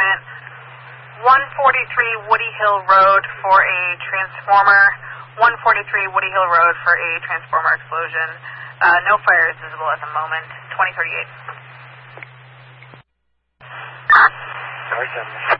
assignment. 143 Woody Hill Road for a transformer. 143 Woody Hill Road for a transformer explosion. No fire is visible at the moment. 2038. Sergeant.